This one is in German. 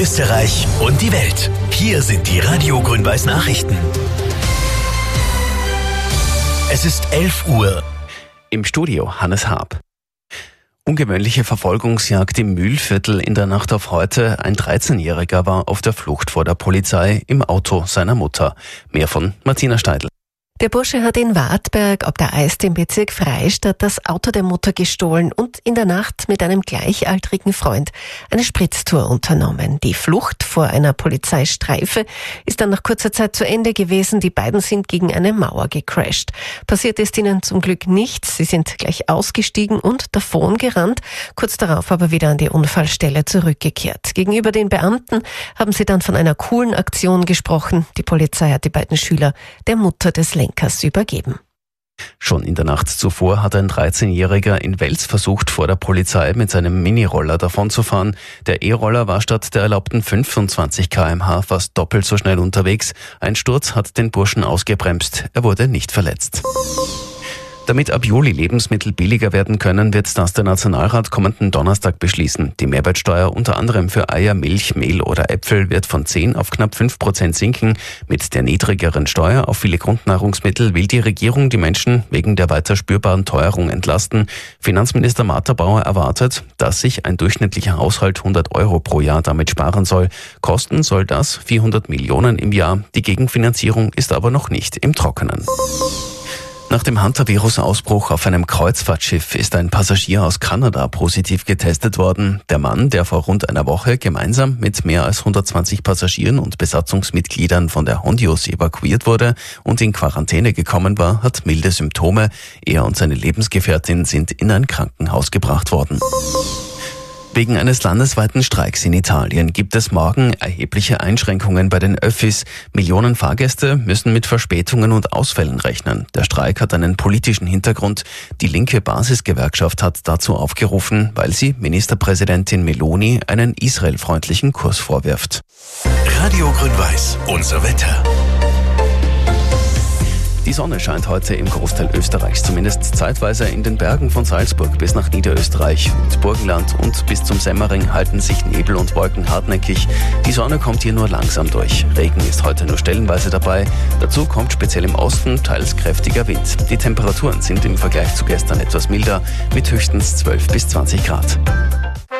Österreich und die Welt. Hier sind die Radio Grün-Weiß Nachrichten. Es ist 11 Uhr. Im Studio Hannes Haab. Ungewöhnliche Verfolgungsjagd im Mühlviertel in der Nacht auf heute. Ein 13-Jähriger war auf der Flucht vor der Polizei im Auto seiner Mutter. Mehr von Martina Steidl. Der Bursche hat in Wartberg ob der Eist im Bezirk Freistadt das Auto der Mutter gestohlen und in der Nacht mit einem gleichaltrigen Freund eine Spritztour unternommen. Die Flucht vor einer Polizeistreife ist dann nach kurzer Zeit zu Ende gewesen. Die beiden sind gegen eine Mauer gecrasht. Passiert ist ihnen zum Glück nichts. Sie sind gleich ausgestiegen und davongerannt, kurz darauf aber wieder an die Unfallstelle zurückgekehrt. Gegenüber den Beamten haben sie dann von einer coolen Aktion gesprochen. Die Polizei hat die beiden Schüler der Mutter des Lenkers übergeben. Schon in der Nacht zuvor hat ein 13-Jähriger in Wels versucht, vor der Polizei mit seinem Miniroller davonzufahren. Der E-Roller war statt der erlaubten 25 km/h fast doppelt so schnell unterwegs. Ein Sturz hat den Burschen ausgebremst. Er wurde nicht verletzt. Damit ab Juli Lebensmittel billiger werden können, wird das der Nationalrat kommenden Donnerstag beschließen. Die Mehrwertsteuer unter anderem für Eier, Milch, Mehl oder Äpfel wird von 10 auf knapp 5% sinken. Mit der niedrigeren Steuer auf viele Grundnahrungsmittel will die Regierung die Menschen wegen der weiter spürbaren Teuerung entlasten. Finanzminister Martha Bauer erwartet, dass sich ein durchschnittlicher Haushalt 100 Euro pro Jahr damit sparen soll. Kosten soll das 400 Millionen im Jahr. Die Gegenfinanzierung ist aber noch nicht im Trockenen. Nach dem Hantavirus-Ausbruch auf einem Kreuzfahrtschiff ist ein Passagier aus Kanada positiv getestet worden. Der Mann, der vor rund einer Woche gemeinsam mit mehr als 120 Passagieren und Besatzungsmitgliedern von der Hondius evakuiert wurde und in Quarantäne gekommen war, hat milde Symptome. Er und seine Lebensgefährtin sind in ein Krankenhaus gebracht worden. Wegen eines landesweiten Streiks in Italien gibt es morgen erhebliche Einschränkungen bei den Öffis. Millionen Fahrgäste müssen mit Verspätungen und Ausfällen rechnen. Der Streik hat einen politischen Hintergrund. Die linke Basisgewerkschaft hat dazu aufgerufen, weil sie Ministerpräsidentin Meloni einen israelfreundlichen Kurs vorwirft. Radio Grün-Weiß, unser Wetter. Die Sonne scheint heute im Großteil Österreichs, zumindest zeitweise in den Bergen von Salzburg bis nach Niederösterreich und Burgenland und bis zum Semmering halten sich Nebel und Wolken hartnäckig. Die Sonne kommt hier nur langsam durch. Regen ist heute nur stellenweise dabei. Dazu kommt speziell im Osten teils kräftiger Wind. Die Temperaturen sind im Vergleich zu gestern etwas milder mit höchstens 12 bis 20 Grad.